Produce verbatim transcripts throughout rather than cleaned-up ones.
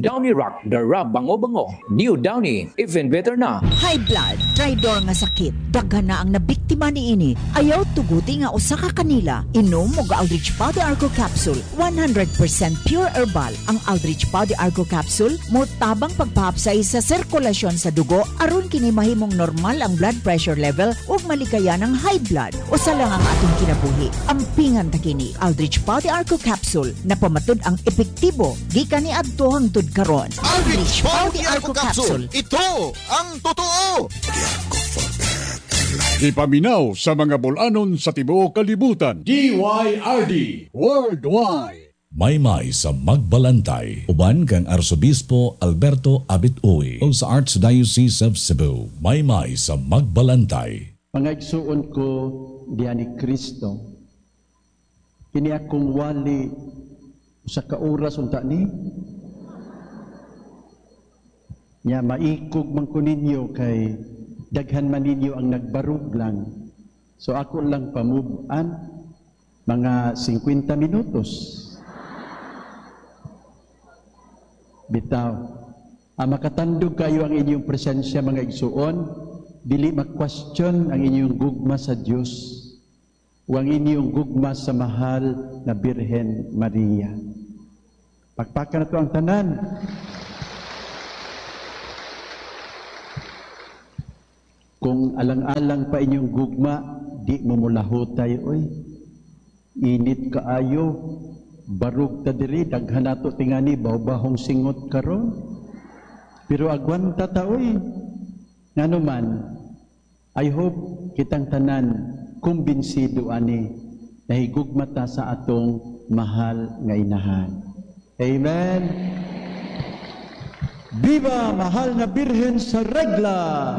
Downy Rock, dara bango-bango. New Downy, even better na. High blood, traidor nga sakit. Daghan na ang nabiktima ni ini. Ayaw tuguti nga usa ka kanila. Inom mo ga Aldrich Pau de Arco Capsule. one hundred percent pure herbal. Ang Aldrich Pau de Arco Capsule mo tabang pagpahapsay sa sirkulasyon sa dugo aron kini mahimong normal ang blood pressure level ug malikaya ng high blood. Usa lang ang atong kinabuhi. Ampingan ta kini Aldrich Pau de Arco Capsule na pamatud ang epektibo gikan ni adto hangtod karon. Aldrich Pau de Arco Capsule. Ito ang totoo. Ipaminaw sa mga bulanon sa tibuok kalibutan. D Y R D Worldwide. Maymay sa Magbalantay, uban kang Arsobispo Alberto Abit-Uy o sa Archdiocese of Cebu. Maymay sa Magbalantay. Pangagsuon ko diyan ni Kristo. Kini akong wali sa kauras unta ni. Nya maikog man ko ninyo kay daghan man ninyo ang nagbarug lang. So ako lang pamubuan mga fifty minutos. Bitaw, ang makatandog kayo ang inyong presensya mga igsuon, dili mag-question ang inyong gugma sa Diyos o ang inyong gugma sa mahal na Birhen Maria. Pagpakan na ito ang tanan. Kung alang-alang pa inyong gugma, di mo mulahutay, oy. Init kaayo, barug ta diri, daghan nato tingani, bahong singot karon. Pero agwan ta ta, oy. Ngano man, I hope kitang tanan kumbinsido ani na higugma ta sa atong mahal nga inahan. Amen. Viva mahal na Birhen sa regla!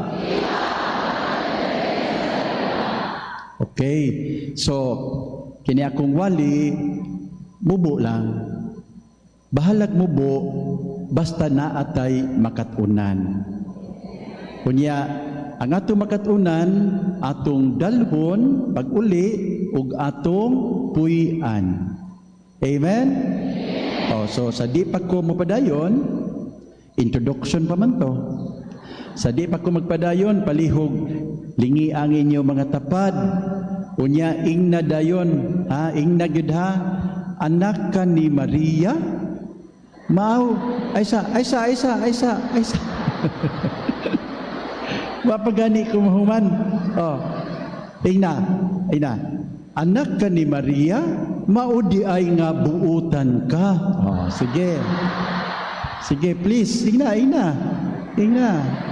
Okay, so kini akong wali, mubo lang. Bahalag mubo, basta naatay makatunan. Kunya, ang atong makatunan, atong dalhon, pag-uli, ug atong puy-an. Amen? Oh, so sa di pa ko mapadayon, introduction pa man to. Sa di pa ko magpadayon, palihog, lingi ang inyo mga tapad. Unya, ingna dayon, ha, ingna gid ha, anak ka ni Maria. Mau, aysa, aysa, aysa, aysa, aysa. Wapagani kumuhuman. Oh, ingna, ingna. Anak ka ni Maria, maudi ay nga buutan ka. Oh, sige. Sige, please, ingna, ingna. Ingna.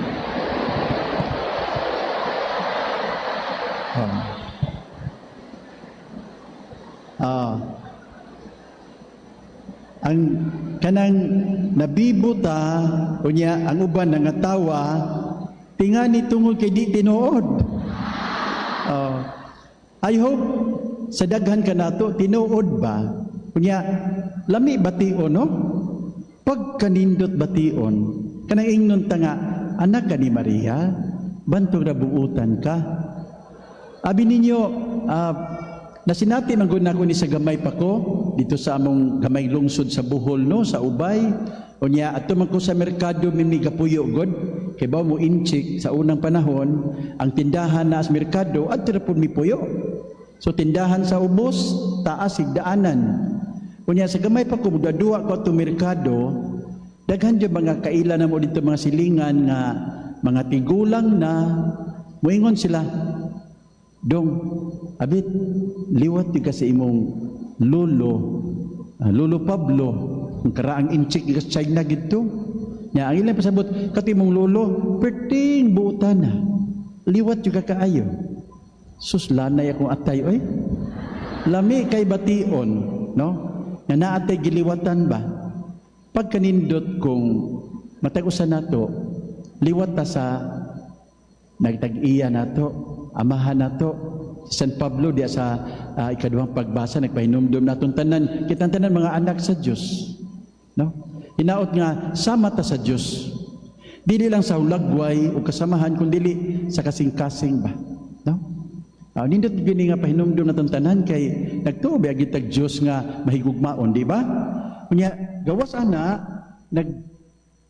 Oh. Ah. Ang kanang nabibuta unya ang uban nangatawa tingani tungod kay di tinuod. Oh. I hope sa daghan kanato tinuod ba? Unya lami bation no? Pag kanindot bation kanang ingnon ta nga anak ka ni Maria bantog na buutan ka. Abi ninyo uh, na sinati mangguna ko ni sa gamay pa ko dito sa among gamay lungsod sa Bohol no sa Ubay unya ato man ko sa merkado mimigapuyo god kay ba mo inchik sa unang panahon ang tindahan na sa merkado adto ra pud mi puyo so tindahan sa ubos taas sigdaanan unya sa gamay pa ko mudadua ko ato merkado daghan jud mga kaila na mo dito mga silingan nga mga tigulang na moingon sila dong abit liwat di kasi imong lolo uh, lolo Pablo ang karaang inchik di sa China gito nya ang ilang pasabot kati mong lolo perting buutan na liwat juga kaayo sus lanay akong atay oy lami kay bation no nga naatay giliwatan ba pagkanindot kung matag-usa nato liwat ta sa nagtag-iya nato amahan nato San Pablo diya sa uh, ikaduhang pagbasa nagpahinumdum natong tanan kitang tanan mga anak sa Dios no hinaot nga sama ta sa Dios dili lang sa hulagway o kasamahan kundi dili sa kasing-kasing ba no uh, nindot gini nga pahinumdum natong tanan kay nagtuo biag gitag Dios nga mahigugmaon di ba unya gawas ana nag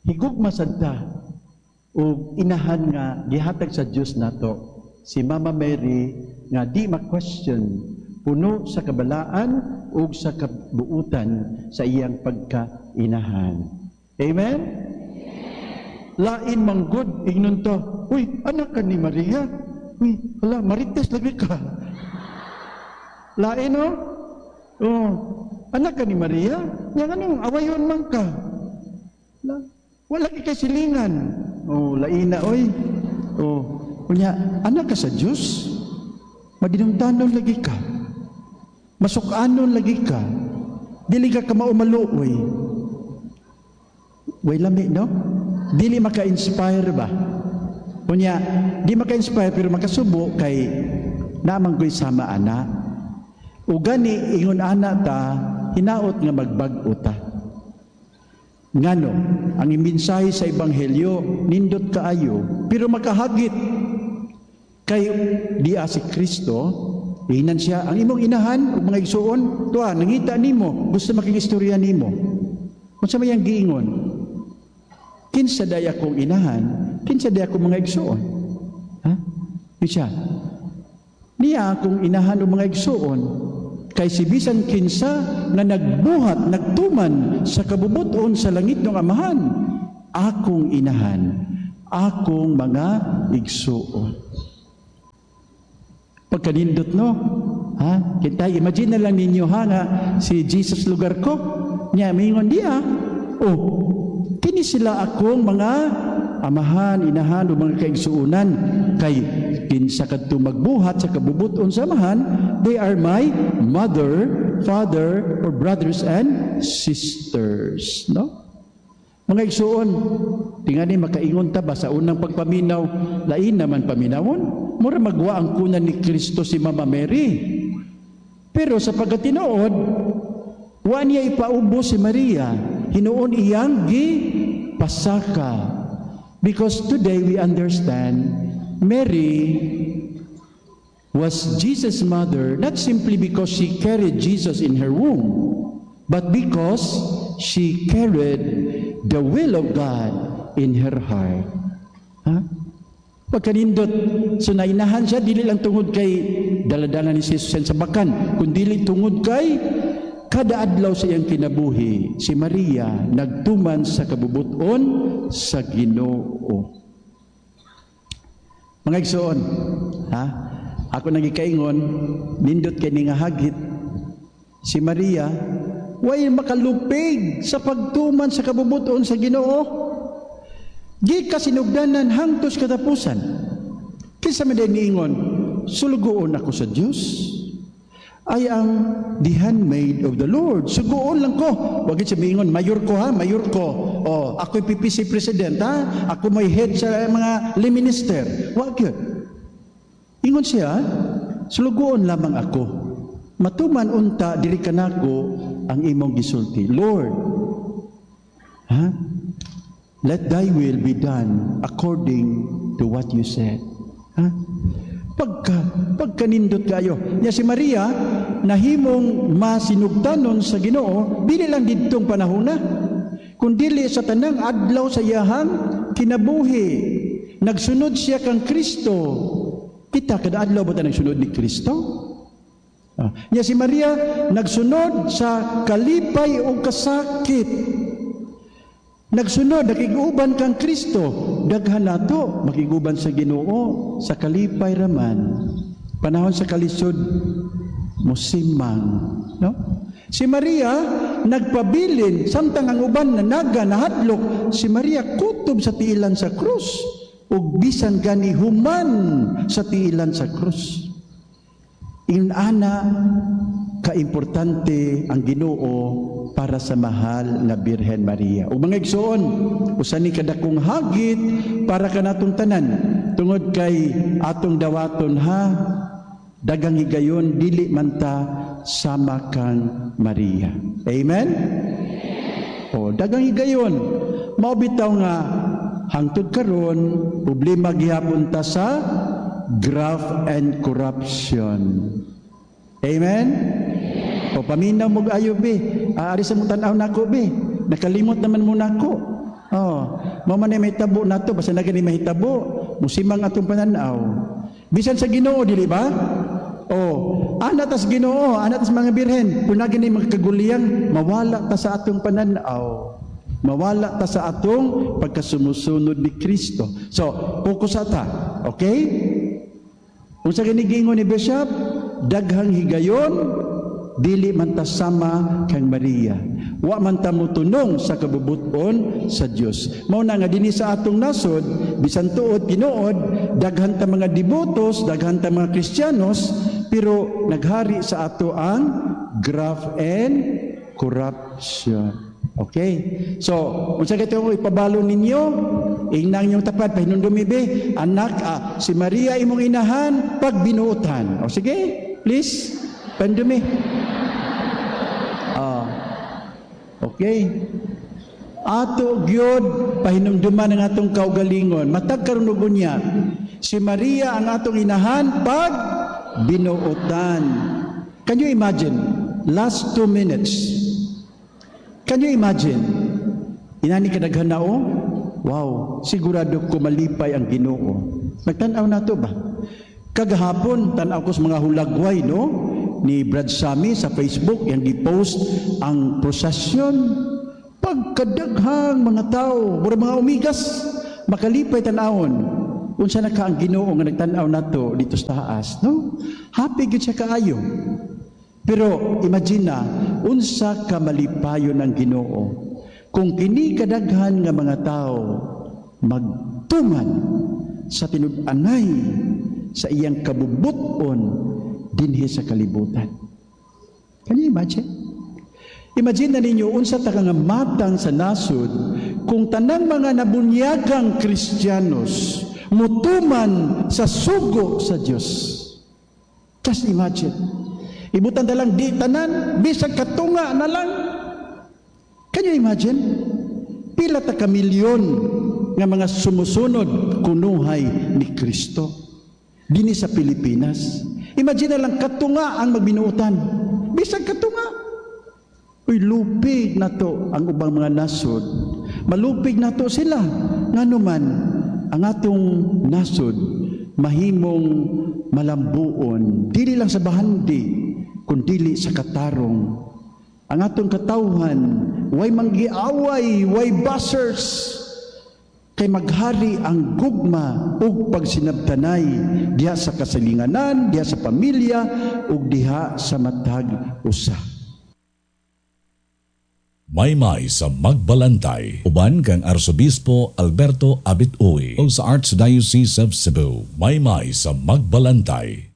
higugma sad ta ug inahan nga gihatag sa Dios nato si Mama Mary nga di ma-question, puno sa kabalaan ug sa kabuutan sa iyang pagkainahan. Amen? Lain manggod ingnon to, uy, anak ka ni Maria. Uy, hala, marites lagi ka. Lain no? Oh, anak ka ni Maria? Yang anong awayon man ka? La, wala kay silingan. Oh, lain na oy. Oh, kunya anak ka sa Dios. Madinungtanon lagi ka. Masukanon lagi ka. Dili ka ka maumaluoy. Way lami, no? Dili maka-inspire ba? Kunya, di maka-inspire pero makasubo kay namang ko'y sama ana. O gani, ingon ana ta, hinaot nga magbag-o ta. Ngano, ang iminsahe sa Ebanghelyo, nindot kaayo, pero makahagit kay diya si Kristo, inan siya, ang imong inahan, o mga igsuon, tuwa, nangita nimo, gusto making istorya nimo. Kung sa mayang giingon, kinsa daya kong inahan, kinsa daya kong mga igsuon. Ha? Siya. Niya akong inahan o mga igsuon, kay si bisan kinsa na nagbuhat, nagtuman sa kabubuton sa langit ng amahan, akong inahan, akong mga igsuon. Pagkanindot, no? Ha? Kita, imagine na lang ninyo, ha, nga si Jesus lugar ko, niya, mingon diya, oh, kini sila akong mga amahan, inahan, o mga kaigsuunan, kay kinsa kadto magbuhat sa kabubuton sa amahan, they are my mother, father, or brothers and sisters. No? Mga igsuon, tingani makaingon ta ba sa unang pagpaminaw, lain naman paminawon, mura magwa ang kunan ni Kristo si Mama Mary. Pero sa pagkatinood, wa niya ipaubo si Maria, hinuon iyang gi pasaka. Because today we understand Mary was Jesus' mother not simply because she carried Jesus in her womb, but because she carried the will of God in her heart. Ha? Pagkanindot, so nainahan siya, dili lang tungod kay daladala ni Jesus sa bakan, kundi tungod kay kada adlaw sa iyang kinabuhi, si Maria nagtuman sa kabubuton sa Ginoo. Mga igsoon, ha? Ako nagikaingon, nindot kay ni nga hagit, si Maria, way makalupig sa pagtuman sa kabubuton sa Ginoo. Di kasinugdanan hangtos katapusan. Kinsa man din niingon, sulugoon ako sa Dios. I am the handmaid of the Lord. Sugoon lang ko. Wag siya miingon, mayor ko ha, mayor ko. Oh, ako'y P P C president ha. Ako may head sa mga minister. Wag yun. Ingon siya, sulugoon lamang ako. Matuman unta diri kanako ang imong gisulti. Lord, ha? Let thy will be done according to what you said. Ha? Pagka, pagkanindot kayo. Nya si Maria, nahimong masinugtanon sa Ginoo, dili lang didtong panahon na, kundili sa tanang adlaw sa iyahang kinabuhi. Nagsunod siya kang Kristo. Kita, kada adlaw ba ta nagsunod ni Kristo? Ah. Nya si Maria, nagsunod sa kalipay o kasakit. Nagsunod, nakiguban kang Kristo. Daghan nato, makiguban sa Ginoo, sa kalipay raman. Panahon sa kalisod, musimang. No? Si Maria, nagpabilin, samtang ang uban na naga, nahadlok, si Maria kutob sa tiilan sa krus, ug bisan gani human sa tiilan sa krus. Inana, kaimportante ang Ginoo para sa mahal na Birhen Maria. O mga igsoon, usan ni kadakong hagit para kanatong tanan tungod kay atong dawaton ha, dagang higayon dili man ta sama kang Maria. Amen? O dagang higayon, mao bitaw nga hangtod karon problema gihapon ta sa graft and corruption. Amen? O paminaw mo ayo be, aari sa mong tanaw nako be, nakalimot naman mo nako. Oh, mao man may tabo nato basta na gani mahitabo, musimang atong pananaw. Bisan sa Ginoo dili ba? Oh, ana tas Ginoo, ana tas mga birhen, puna gani magkaguliyang mawala ta sa atong pananaw. Mawala ta sa atong pagkasumusunod ni Kristo. So, focus ata, okay? Unsa gani gingon ni Bishop, daghang higayon dili man ta sama kang Maria. Wa man ta motunong sa kabubuton sa Dios. Mao na nga dinhi sa atong nasod, bisan tuod tinuod, daghan ta mga devotos, daghan ta mga Kristiyanos, pero naghari sa ato ang graft and corruption. Okay? So, unsa kay tuong ipabalo ninyo? Ingnang yung tapat pahinumdumi be, anak ah, si Maria imong inahan pag binuotan. O sige, please, pandumi. Ah. Okay. Ato gyud pahinumduman ang atong kaugalingon. Matag karon ug unya, si Maria ang atong inahan pag binuotan. Can you imagine? Last two minutes. Can you imagine? Inani kadaghan na o? Wow, sigurado ko malipay ang Ginoo. Nagtanaw na to ba? Kagahapon, tanaw ko sa mga hulagway, no? Ni Brad Sammy sa Facebook, yang di-post ang prosesyon. Pagkadaghang mga tao, mura mga umigas, makalipay tanawon. Unsa na ka ang Ginoo nga nagtanaw na to dito sa taas, no? Happy gid siya kaayo. Pero imagine na, unsa ka malipayon ng Ginoo kung kini kadaghan nga mga tao magtuman sa tinud-anay sa iyang kabubuton dinhi sa kalibutan. Can you imagine? Imagine na ninyo unsa ta nga matang sa nasod kung tanang mga nabunyagang Kristiyanos mutuman sa sugo sa Dios. Just imagine. Ibutan na lang di tanan, bisag katunga na lang. Can you imagine? Pila ta ka milyon nga mga sumusunod kunuhay ni Kristo dinhi sa Pilipinas. Imagine na lang katunga ang magbinuotan. Bisag katunga. Uy, lupig na to ang ubang mga nasod. Malupig na to sila. Ngano man ang atong nasod mahimong malambuon dili lang sa bahandi kundi sa katarong. Ang atong katawhan way manggiaway, way buzzers, kay maghari ang gugma ug pagsinabtanay diha sa kasalinganan, diha sa pamilya ug diha sa matag usa. Maymay sa Magbalantay, uban kang Arsobispo Alberto Abit-Uy o sa Archdiocese of Cebu. Maymay sa Magbalantay.